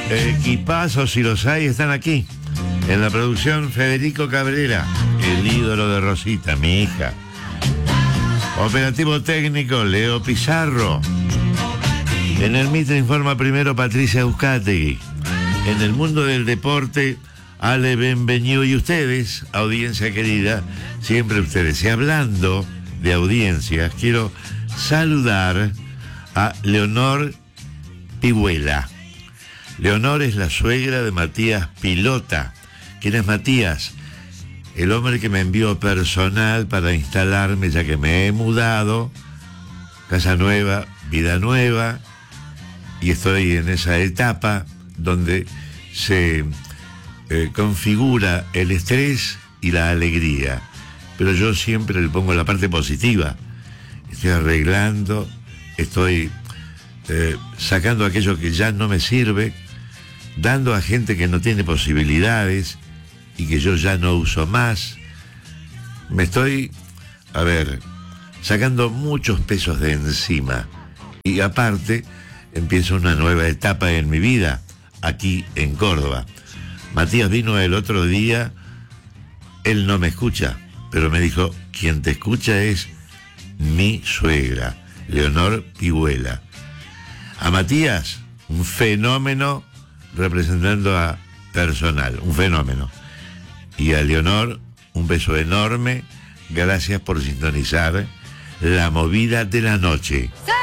Equipazos, si los hay, están aquí. En la producción, Federico Cabrera, el ídolo de Rosita, mi hija. Operativo técnico, Leo Pizarro. En el Mitre informa primero Patricia Euskategui. En el mundo del deporte, Ale Benveñú y ustedes, audiencia querida, siempre ustedes. Y hablando de audiencias, quiero saludar a Leonor Pihuela. Leonor es la suegra de Matías Pilota. ¿Quién es Matías? El hombre que me envió personal para instalarme, ya que me he mudado, casa nueva, vida nueva, y estoy en esa etapa donde se configura el estrés y la alegría. Pero yo siempre le pongo la parte positiva. Estoy arreglando, estoy sacando aquello que ya no me sirve, dando a gente que no tiene posibilidades y que yo ya no uso más. Me estoy, sacando muchos pesos de encima. Y aparte, empiezo una nueva etapa en mi vida, aquí en Córdoba. Matías vino el otro día, él no me escucha, pero me dijo, quien te escucha es mi suegra, Leonor Pihuela. A Matías, un fenómeno representando a personal, un fenómeno. Y a Leonor, un beso enorme, gracias por sintonizar La Movida de la Noche.